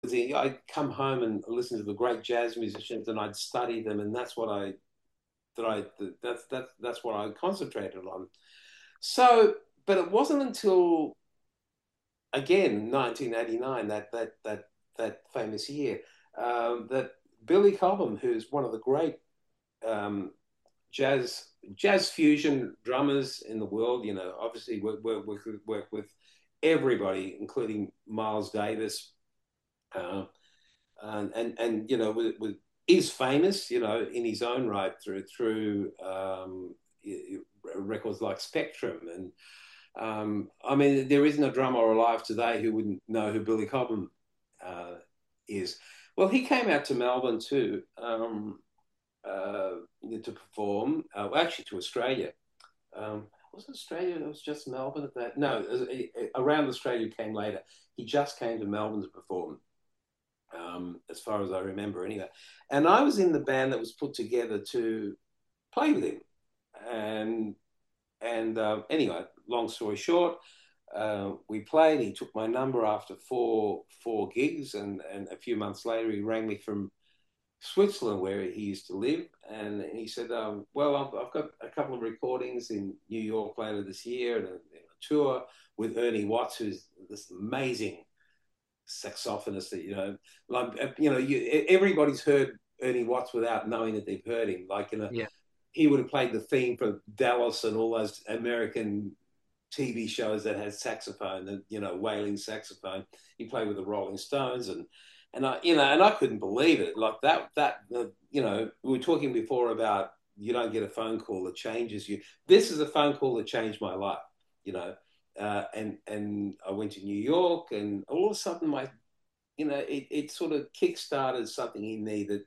I'd come home and listen to the great jazz musicians, and I'd study them, and that's what I concentrated on. So, but it wasn't until again 1989, that famous year, that Billy Cobham, who's one of the great um, jazz fusion drummers in the world, obviously work with everybody, including Miles Davis, uh, and is famous, in his own right through records like Spectrum. And I mean, there isn't a drummer alive today who wouldn't know who Billy Cobham uh, is. Well, he came out to Melbourne too, uh, to perform, actually to Australia. Was it Australia? It was just Melbourne at that. No, around Australia came later. He just came to Melbourne to perform, as far as I remember, anyway. And I was in the band that was put together to play with him. And anyway, long story short, we played. He took my number after four gigs, and a few months later, he rang me from Switzerland, where he used to live, and he said, "Well, I've got a couple of recordings in New York later this year, and a tour with Ernie Watts, who's this amazing saxophonist that everybody's heard Ernie Watts without knowing that they've heard him. Like, Yeah. he would have played the theme for Dallas and all those American TV shows that had saxophone, and wailing saxophone. He played with the Rolling Stones, and I couldn't believe it. Like we were talking before about you don't get a phone call that changes you. This is a phone call that changed my life. You know, and I went to New York, and all of a sudden it sort of kick-started something in me that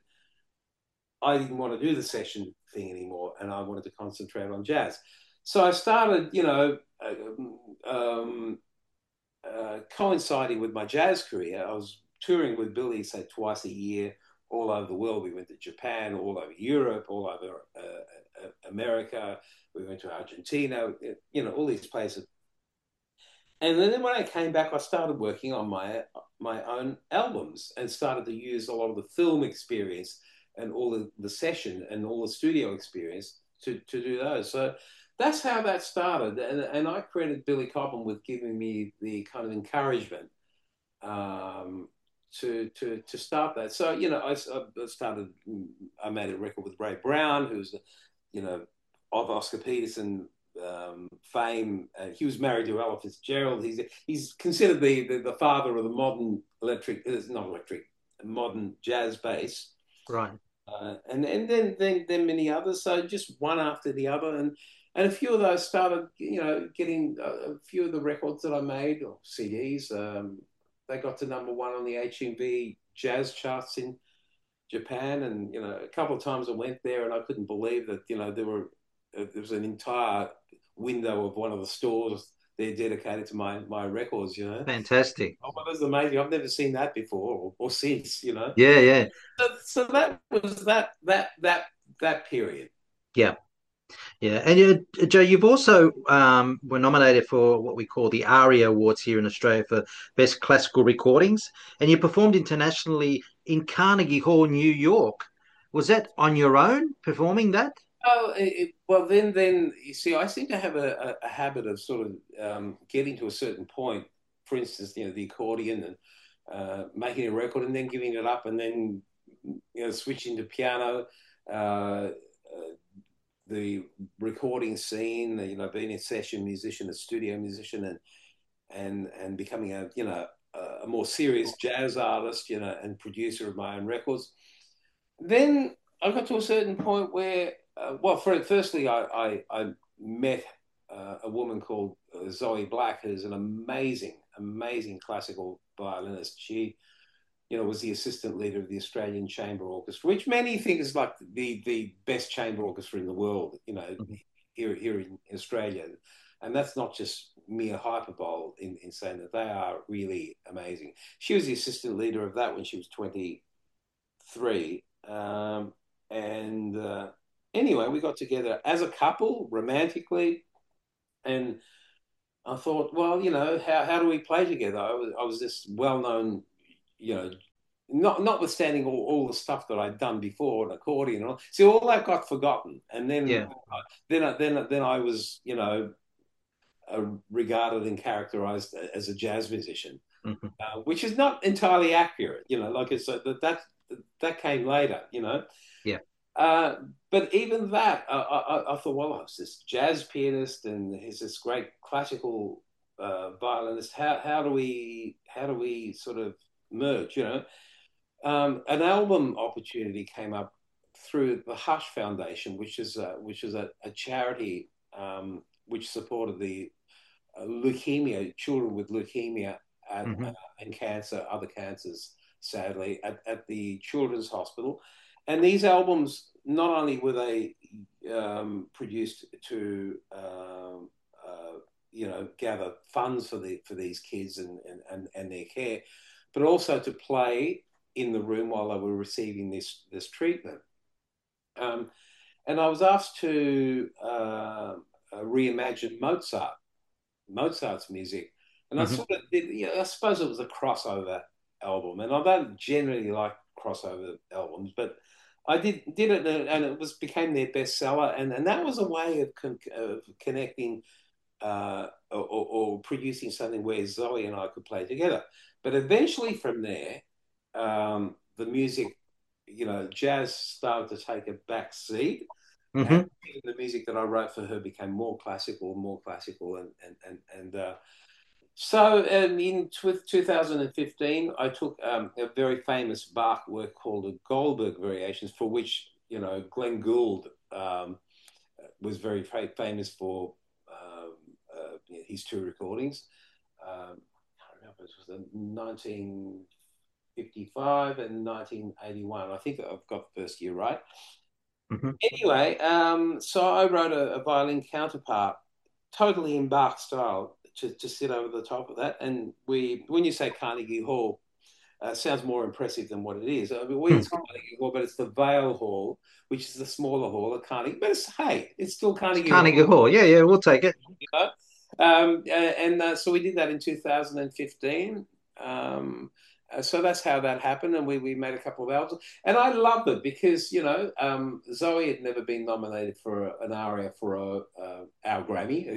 I didn't want to do the session thing anymore, and I wanted to concentrate on jazz. So I started, coinciding with my jazz career. I was touring with Billy, say, twice a year, all over the world. We went to Japan, all over Europe, all over America. We went to Argentina, all these places. And then when I came back, I started working on my own albums and started to use a lot of the film experience and all the session and all the studio experience to do those. So that's how that started. And I credited Billy Cobham with giving me the kind of encouragement, um, to start that. So, I started, I made a record with Ray Brown, who's, you know, of Oscar Peterson fame. He was married to Ella Fitzgerald. He's considered the father of the modern not electric, modern jazz bass. Right. And then many others. So just one after the other, and a few of those started, getting a few of the records that I made or CDs. They got to number one on the HMV jazz charts in Japan, and a couple of times I went there, and I couldn't believe that there was an entire window of one of the stores there dedicated to my records. Fantastic. Oh, well, that's amazing. I've never seen that before or since. Yeah, yeah, So that was that period. yeah, yeah. And Joe, you've also were nominated for what we call the ARIA Awards here in Australia for Best Classical Recordings, and you performed internationally in Carnegie Hall, New York. Was that on your own performing that? Oh, well, then you see, I seem to have a habit of sort of getting to a certain point. For instance, the accordion, and making a record and then giving it up, and then switching to piano. Uh, the recording scene, being a session musician, a studio musician, and becoming a more serious jazz artist, and producer of my own records. Then I got to a certain point where, well, firstly, I met a woman called Zoe Black, who's an amazing classical violinist. She, was the assistant leader of the Australian Chamber Orchestra, which many think is like the best chamber orchestra in the world, Mhm. here in Australia. And that's not just mere hyperbole in saying that they are really amazing. She was the assistant leader of that when she was 23. And anyway, we got together as a couple romantically. And I thought, well, how do we play together? I was this well known you know, notwithstanding all the stuff that I'd done before, an accordion and all. See, all that got forgotten, and Yeah. then I was, regarded and characterized as a jazz musician, Hmm. which is not entirely accurate. Like it's that came later. Yeah. Uh, but even that, I thought, well, I was this jazz pianist, and he's this great classical violinist. How do we sort of merge? An album opportunity came up through the Hush Foundation, which is a charity which supported the leukemia children with leukemia Hmm. and cancer, other cancers, sadly, at the Children's Hospital. And these albums, not only were they produced to gather funds for these kids and their care, but also to play in the room while they were receiving this treatment. Um, and I was asked to reimagine Mozart's music, and I Hmm. sort of did. I suppose it was a crossover album, and I don't generally like crossover albums, but I did it, and it became their bestseller, and that was a way of connecting or producing something where Zoe and I could play together. But eventually, from there, the music, jazz started to take a back seat, and Hmm. the music that I wrote for her became more classical, and in 2015, I took a very famous Bach work called the Goldberg Variations, for which Glenn Gould was very famous for his two recordings. I can't remember, it was the 1955 and 1981. I think I've got the first year right. Hmm. Anyway, so I wrote a violin counterpart, totally in Bach style, to sit over the top of that. And when you say Carnegie Hall, sounds more impressive than what it is. I mean, it's Carnegie Hall, but it's the Vale Hall, which is the smaller hall of Carnegie. But it's still It's Carnegie Hall. Carnegie Hall. Yeah, yeah, we'll take it. You know? And so we did that in 2015. So that's how that happened, and we made a couple of albums, and I loved it because Zoe had never been nominated for an aria for our Grammy,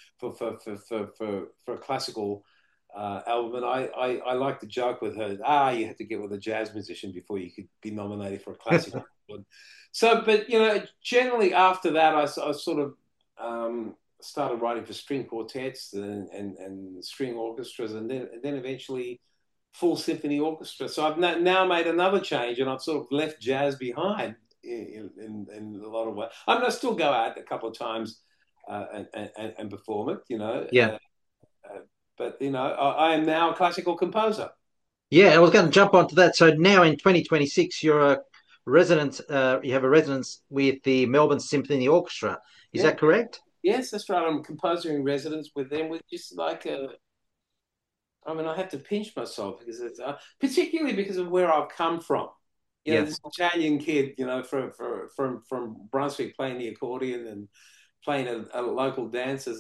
for a classical album, and I like to joke with her, you had to get with a jazz musician before you could be nominated for a classical one. So, but generally after that, I sort of started writing for string quartets and string orchestras, and then eventually full symphony orchestra. So I've now made another change, and I've sort of left jazz behind in a lot of ways. I mean, I still go out a couple of times and perform it, Yeah. but I am now a classical composer. Yeah, I was going to jump onto that. So now in 2026, you're a resident, you have a residence with the Melbourne Symphony Orchestra. Is Yeah, that correct? yes, that's right. I'm composer in residence with them, with just like I mean, I have to pinch myself because particularly because of where I've come from. Yeah. This Italian kid, from Brunswick, playing the accordion and playing at local dances,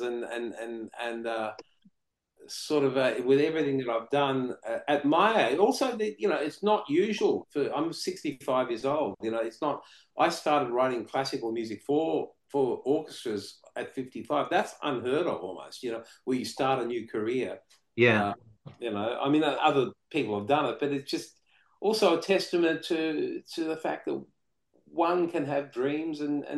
and sort of with everything that I've done at my age. Also, it's not usual for. I'm 65 years old. It's not. I started writing classical music for orchestras at 55. That's unheard of almost. Where you start a new career. Yeah. Uh, I mean, other people have done it, but it's just also a testament to the fact that one can have dreams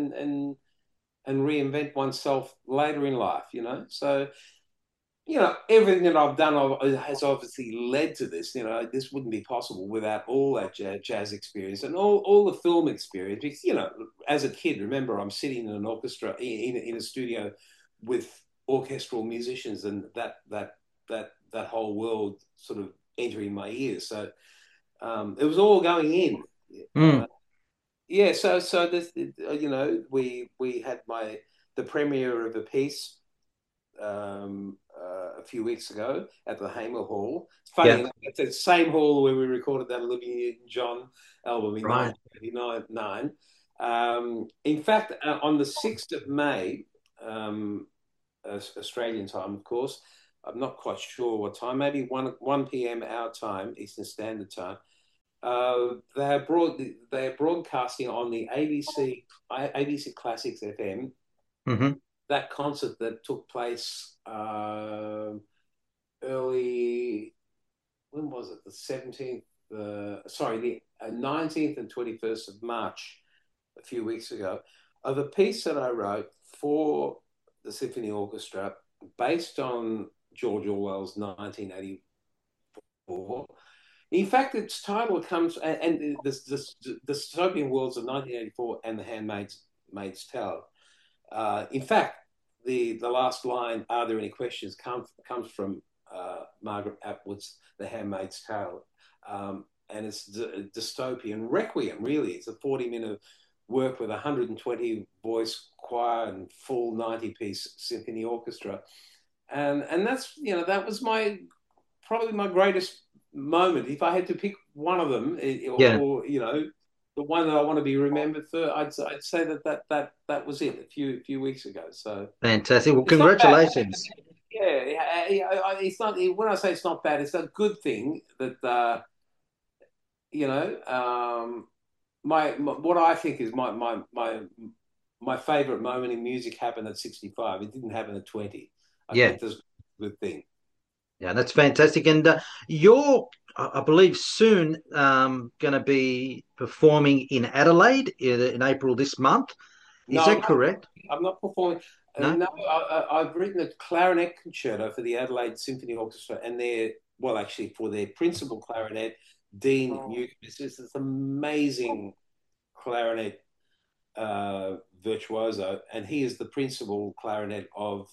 and reinvent oneself later in life. So everything that I've done has obviously led to this. This wouldn't be possible without all that jazz experience and all the film experience. Because, as a kid, remember, I'm sitting in an orchestra in a studio with orchestral musicians, and that whole world sort of entering my ears. So it was all going in. Mm. Yeah. So this, we had the premiere of a piece a few weeks ago at the Hamer Hall. It's funny, Yeah. it's the same hall where we recorded that Olivia Newton-John album in Right. 1989. In fact, on the 6th of May, Australian time, of course, I'm not quite sure what time, maybe 1 p.m. our time, Eastern Standard Time. They're broadcasting on the ABC Classics FM Hmm. that concert that took place early. When was it? The 17th. Sorry, the 19th and 21st of March, a few weeks ago, of a piece that I wrote for the symphony orchestra based on George Orwell's 1984. In fact, its title comes, and the dystopian worlds of 1984 and The Handmaid's Tale. In fact, the last line, "Are there any questions?" comes from Margaret Atwood's The Handmaid's Tale, and it's dystopian requiem. Really, it's a 40-minute work with a 120 voice choir and full 90-piece symphony orchestra, and that's that was my probably my greatest moment. If I had to pick one of them, Yeah, or the one that I want to be remembered for, I'd say that was it a few weeks ago. So fantastic. Well, it's not bad. congratulations. Yeah, it's not. When I say it's not bad, it's a good thing that you know. My what I think is my favorite moment in music happened at 65. It didn't happen at 20. I Yeah, think that's a good thing. yeah, that's fantastic. And you're, I believe, soon going to be performing in Adelaide in April this month. Is No, that correct? I'm not performing. No? No, I've written a clarinet concerto for the Adelaide Symphony Orchestra, and well, actually, for their principal clarinet, Dean Newcomb. It's just this amazing clarinet virtuoso, and he is the principal clarinet of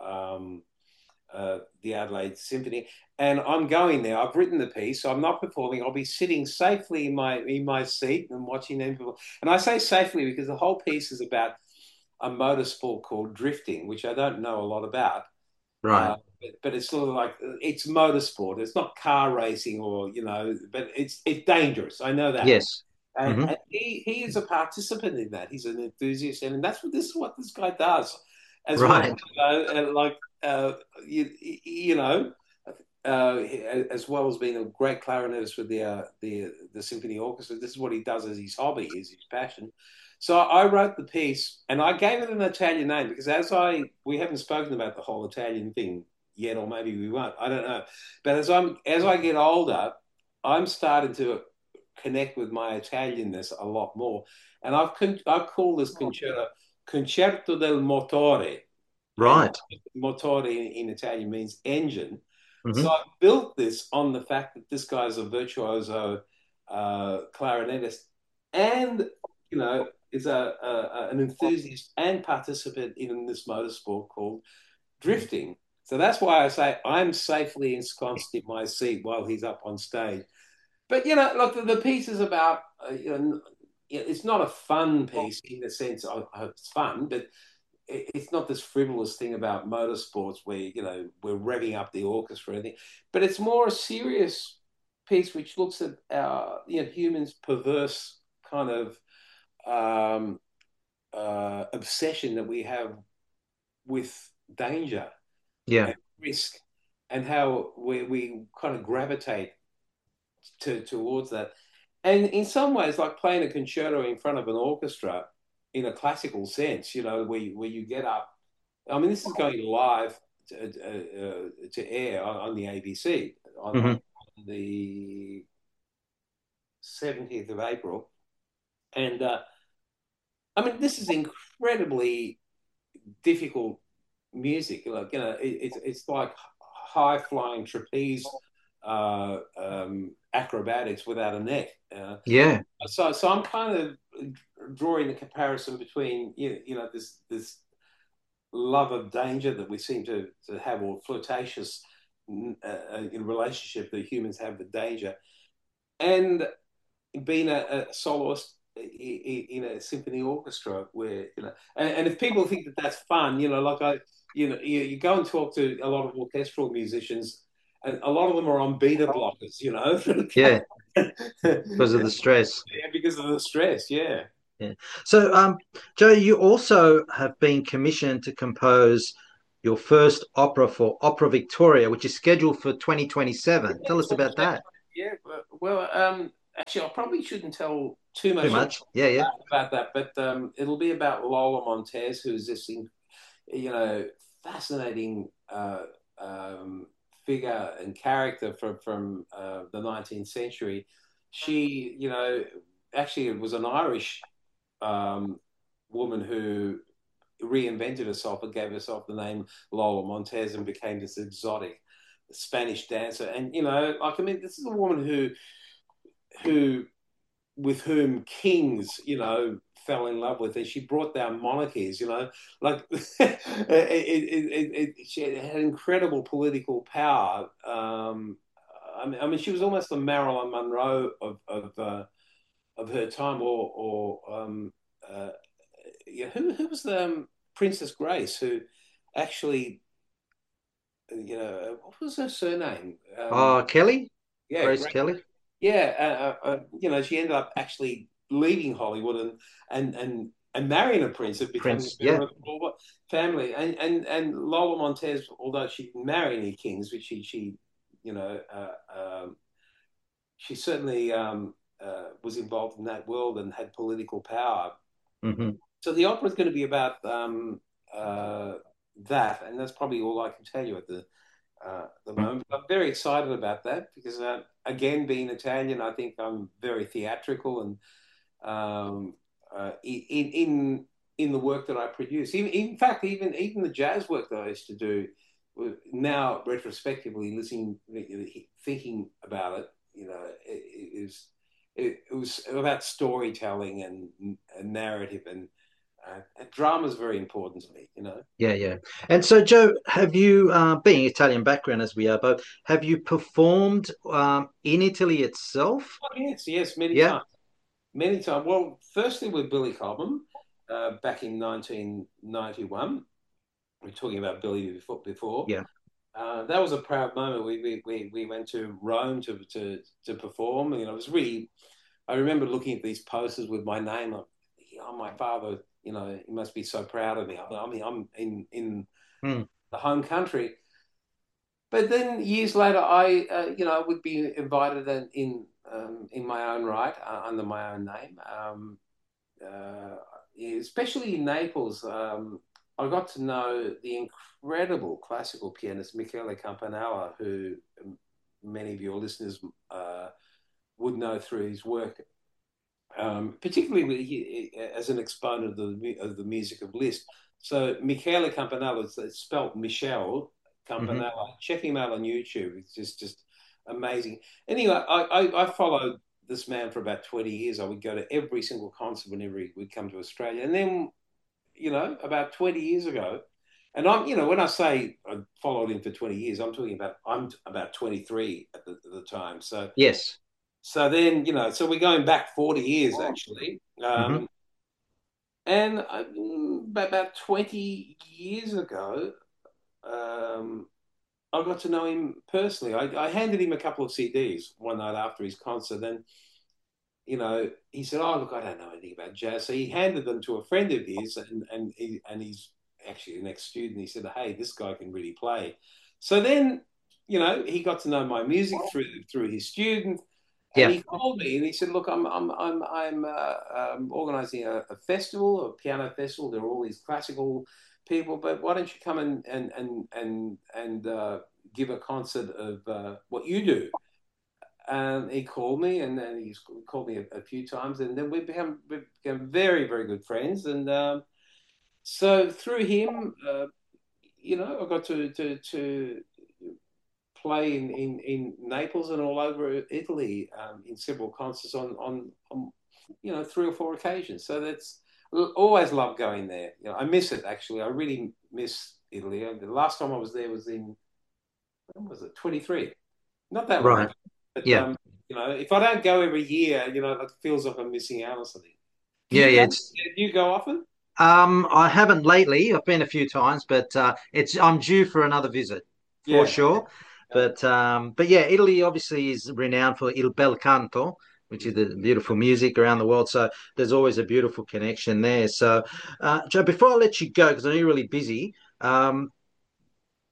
the Adelaide Symphony. And I'm going there. I've written the piece, so I'm not performing. I'll be sitting safely in my seat and watching them perform. And I say safely because the whole piece is about a motorsport called drifting, which I don't know a lot about. Right. But it's sort of like it's motorsport. It's not car racing but it's dangerous. I know that. Yes. And, Hmm. and he is a participant in that. He's an enthusiast, and this is what this guy does, as well. Right. Like you know, as well as being a great clarinetist with the symphony orchestra. This is what he does as his hobby, is his passion. So I wrote the piece, and I gave it an Italian name because we haven't spoken about the whole Italian thing yet, or maybe we won't. I don't know. But as I get older, I'm starting to connect with my Italianness a lot more, and I've called this Concerto del Motore, and Right. motore in Italian means engine. So Hmm. I built this on the fact that this guy's a virtuoso clarinetist, and is an enthusiast and participant in this motorsport called drifting. So that's why I say I'm safely ensconced in my seat while he's up on stage. But look, the piece is about it's not a fun piece in the sense it's fun, but it's not this frivolous thing about motorsports where we're revving up the orchestra or anything, but it's more a serious piece which looks at our humans' perverse kind of obsession that we have with danger Yeah. and risk, and how we kind of gravitate towards that. And in some ways, like playing a concerto in front of an orchestra in a classical sense, where you get up. I mean, this is going live to air on the ABC on Hmm. the 17th of April. And I mean, this is incredibly difficult music. Like, it's like high flying trapeze acrobatics without a net. Yeah. So I'm kind of drawing a comparison between this love of danger that we seem to have, or flirtatious in relationship that humans have with danger, and being a soloist in a symphony orchestra where and if people think that that's fun, like you go and talk to a lot of orchestral musicians, and a lot of them are on beta blockers, Yeah. Because of yeah, the stress. because of the stress. Yeah. Yeah. So, Joe, you also have been commissioned to compose your first opera for Opera Victoria, which is scheduled for 2027. Yeah, Tell us about 27. that. Yeah, well, actually, I probably shouldn't tell too Too much much? Yeah, yeah. about that, but it'll be about Lola Montez, who's this, you know, fascinating um, figure and character from the 19th century. She, actually was an Irish um, woman who reinvented herself and gave herself the name Lola Montez and became this exotic Spanish dancer. And like, I mean, this is a woman who with whom kings, fell in love with, and she brought down monarchies. Like she had incredible political power. I mean, she was almost the Marilyn Monroe of her time, or yeah, who was the Princess Grace, who actually, what was her surname? Oh, Kelly? Yeah, Grace Grace. Kelly? Yeah, she ended up actually leaving Hollywood and marrying a prince and becoming Prince. a member Yeah. of the royal family. And Lola Montez, although she didn't marry any kings, but she you know she certainly was involved in that world and had political power. Hmm. So the opera is going to be about uh, that, and that's probably all I can tell you at the moment. But I'm very excited about that because, again, being Italian, I think I'm very theatrical and in the work that I produce. In fact, even the jazz work that I used to do, now retrospectively, listening, thinking about it, it was about storytelling and narrative and drama is very important to me. Yeah, yeah. And so, Joe, have you, being Italian background as we are both, have you performed in Italy itself? Oh, yes, yes, many Yeah, times. Many times. Well, firstly with Billy Cobham back in 1991. We're talking about Billy before. yeah. That was a proud moment. We went to Rome to perform. It was really. I remember looking at these posters with my name on. Oh, my father. He must be so proud of me. I mean, I'm in Hmm. the home country. But then years later, I would be invited in my own right under my own name. Uh, Especially in Naples, I got to know the incredible classical pianist Michele Campanella, who many of your listeners would know through his work, particularly as an exponent of the music of Liszt. So Michele Campanella, it's spelled Michelle Hmm. Campanella. Check him out on YouTube. It's just amazing. Anyway, I followed this man for about 20 years. I would go to every single concert whenever he would come to Australia. And then, about 20 years ago, and when I say I followed him for 20 years, I'm about 23 at the time. Yes. Then, so we're going back 40 years actually. Hmm. And about 20 years ago, um, I got to know him personally. I handed him a couple of CDs one night after his concert, and he said, "Oh, look, I don't know anything about jazz." So he handed them to a friend of his, and he's actually an ex-student. He said, "Hey, this guy can really play." So then, he got to know my music through his student, and Yeah. he called me and he said, "Look, I'm organizing a festival, a piano festival. There are all these classical people, but why don't you come and give a concert of what you do?" And he called me, and then he's called me a few times, and then we became very, very good friends. And so through him, I got to play in Naples and all over Italy in several concerts on 3 or 4 occasions. So that's always love going there. I miss it actually. I really miss Italy. The last time I was there was in when was it? 23. Not that long Right. ago. But Yeah. if I don't go every year, it feels like I'm missing out on something. Do Yeah, you yeah. go? It's Do you go often? I haven't lately. I've been a few times, but it's I'm due for another visit for Yeah. sure. Okay. But yeah, Italy obviously is renowned for Il Bel Canto, which is the beautiful music around the world. So there's always a beautiful connection there. So, Joe, before I let you go, because I know you're really busy,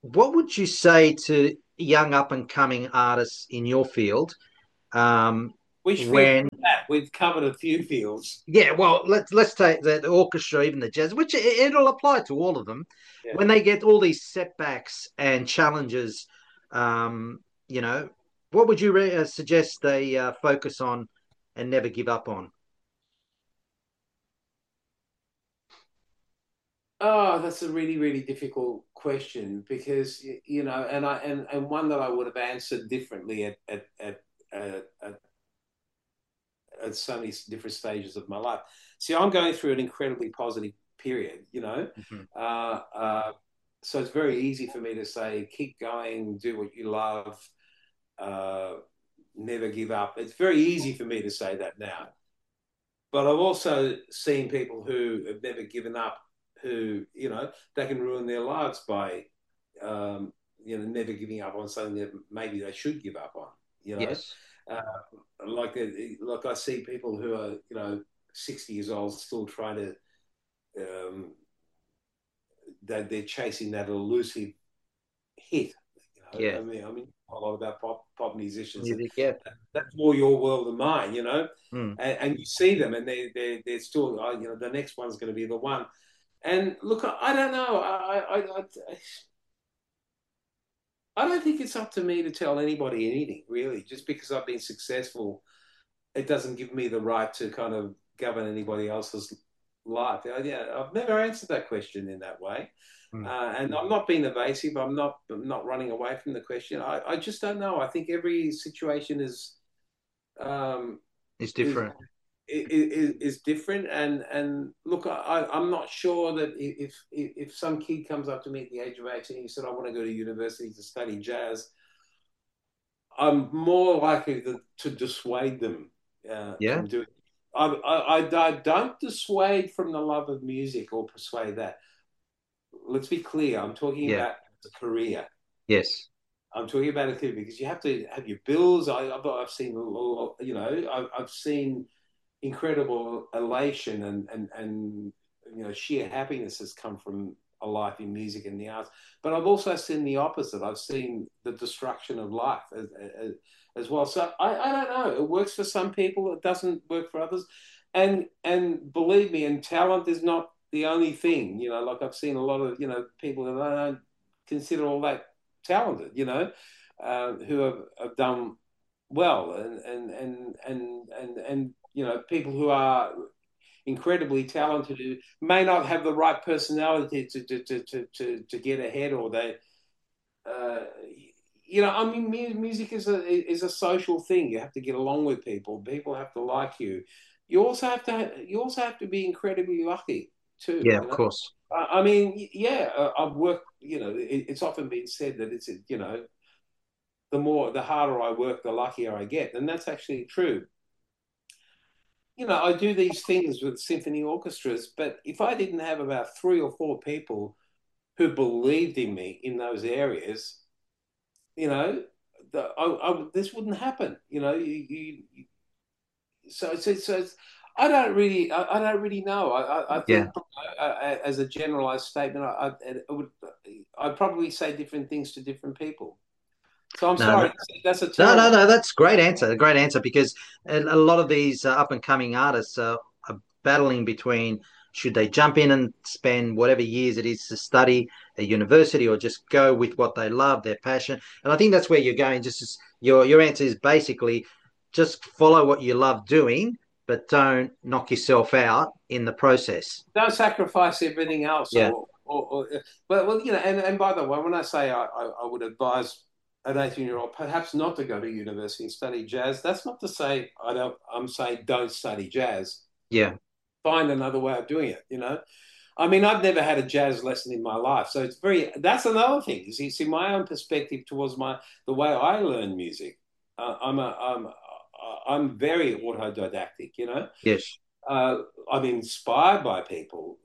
what would you say to young up and coming artists in your field? Um, Which field when is that? We've covered a few fields. Yeah, well, let's take the orchestra, even the jazz, which it'll apply to all of them. Yeah. When they get all these setbacks and challenges, um, you know, what would you suggest they focus on and never give up on? Oh, that's a really, really difficult question because you know, and one that I would have answered differently at so many different stages of my life. See, I'm going through an incredibly positive period, you know. Mhm. Uh, uh, so it's very easy for me to say, keep going, do what you love, uh, never give up. It's very easy for me to say that now. But I've also seen people who have never given up, who, you know, they can ruin their lives by, never giving up on something that maybe they should give up on, you know. Yes. Uh, like I see people who are, 60 years old still trying to, um, they're chasing that elusive hit. Yeah. I mean a lot about pop musicians, and Music. Yeah. that's more your world than mine, you know. Mm. And you see them, and they're still, the next one's going to be the one. And look, I don't know. I don't think it's up to me to tell anybody anything, really. Just because I've been successful, it doesn't give me the right to kind of govern anybody else's life. Yeah, I've never answered that question in that way. Mm. And I'm not being evasive. I'm not running away from the question. I just don't know. I think every situation um, It's is different. is different. And look, I'm not sure that if some kid comes up to me at the age of 18 and said, I want to go to university to study jazz, I'm more likely to dissuade them Yeah. from doing it. I don't dissuade from the love of music or persuade that. Let's be clear. I'm talking Yeah. about a career. Yes. I'm talking about a career because you have to have your bills. I've seen, I've seen incredible elation and sheer happiness has come from a life in music and the arts. But I've also seen the opposite. I've seen the destruction of life as well. So I don't know. It works for some people. It doesn't work for others. And believe me, and talent is not the only thing. You know, like I've seen a lot of people that I don't consider all that talented. Who have done well, and people who are incredibly talented who may not have the right personality to get ahead, or they uh, I mean, music is a social thing. You have to get along with people. People have to like you. You also have to be incredibly lucky too. Yeah. Of course. I mean, yeah, I've worked. It's often been said that it's the harder I work, the luckier I get, and that's actually true. I do these things with symphony orchestras, but if I didn't have about three or four people who believed in me in those areas, you know, this wouldn't happen. I don't really, I don't really know. I Yeah. think as a generalized statement, I'd probably say different things to different people. So I'm No. sorry, that's a No, no, terrible. no. That's great answer. A great answer because a lot of these up and coming artists are battling between should they jump in and spend whatever years it is to study at university or just go with what they love, their passion. And I think that's where you're going. Your answer is basically just follow what you love doing, but don't knock yourself out in the process. Don't sacrifice everything else Yeah, well, and by the way, when I say I would advise an 18-year-old perhaps not to go to university and study jazz, that's not to say I'm saying don't study jazz. yeah, Find another way of doing it. I mean, I've never had a jazz lesson in my life, so that's another thing. See, my own perspective towards the way I learn music. I'm very autodidactic. yes. uh, I'm inspired by people,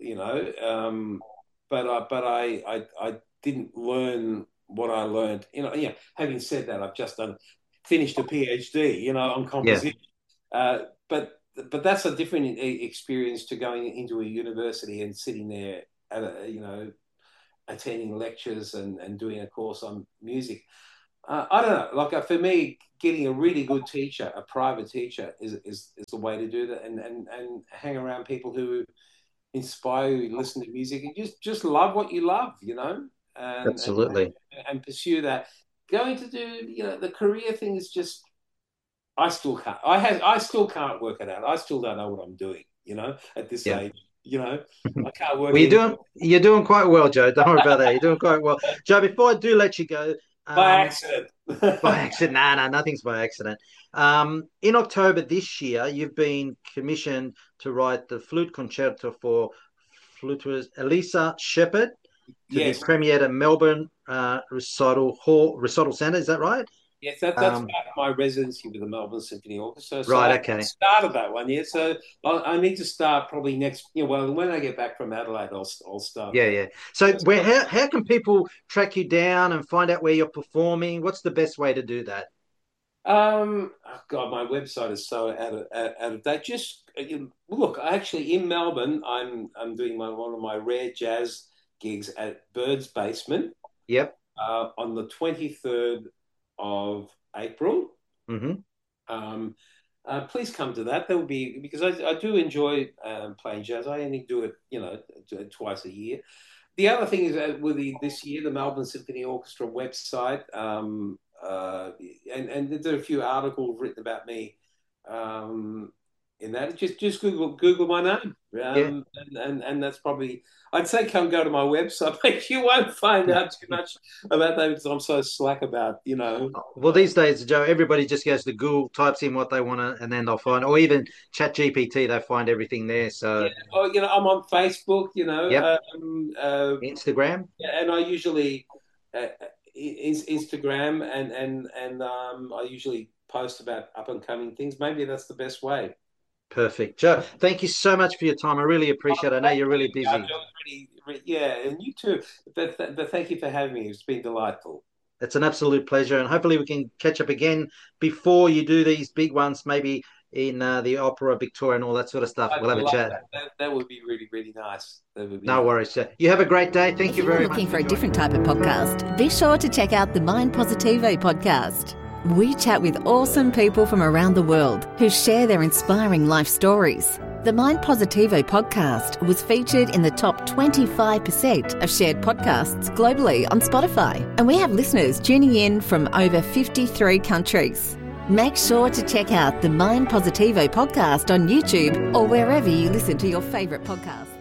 but I didn't learn what I learned. Having said that, I've just finished a PhD, on Yeah, composition. Uh, but that's a different experience to going into a university and sitting there at attending lectures and doing a course on music. I don't know. Like for me, getting a really good teacher, a private teacher, is the way to do that, and hang around people who inspire you, listen to music, and just love what you love, Absolutely. and pursue that. Going to do, the career thing is just, I still can't. I still can't work it out. I still don't know what I'm doing, at this Yeah. age. I can't work. Well, you're doing quite well, Joe. Don't worry about that. You're doing quite well, Joe. Before I do let you go, By accident. by accident, no, nothing's by accident. In October this year, you've been commissioned to write the flute concerto for flutist Elisa Shepherd to be Yes. premiered at Melbourne Recital Centre. Is that right? Yes, that's part of my residency with the Melbourne Symphony Orchestra. So Right. I Okay. started that one, yeah. So I need to start probably next. Well, when I get back from Adelaide, I'll start. Yeah, yeah. So, how can people track you down and find out where you're performing? What's the best way to do that? Oh God, my website is so out of date. Just look, actually in Melbourne, I'm doing one of my rare jazz gigs at Bird's Basement. Yep. On the 23rd of April. Mm-hmm. Please come to that. That would be, because I do enjoy playing jazz. I only do it twice a year. The other thing is that with this year, the Melbourne Symphony Orchestra website, and there are a few articles written about me in that. Just Google my name, and that's probably, I'd say come go to my website, but you won't find out too much about that because I'm so slack about. Well, these days, Joe, everybody just goes to Google, types in what they want to, and then they'll find, or even ChatGPT, they find everything there. So, I'm on Facebook. Yep. Instagram. And I usually Instagram and I usually post about up and coming things. Maybe that's the best way. Perfect. Joe, thank you so much for your time. I really appreciate it. I know you're really busy. And you too. But thank you for having me. It's been delightful. It's an absolute pleasure. And hopefully we can catch up again before you do these big ones, maybe in the Opera Victoria and all that sort of stuff. We'll have a chat. That would be really, really nice. No worries, Joe. You have a great day. Thank you very much. If you're looking for a different type of podcast, be sure to check out the Mind Positivo podcast. We chat with awesome people from around the world who share their inspiring life stories. The Mind Positivo podcast was featured in the top 25% of shared podcasts globally on Spotify, and we have listeners tuning in from over 53 countries. Make sure to check out the Mind Positivo podcast on YouTube or wherever you listen to your favourite podcasts.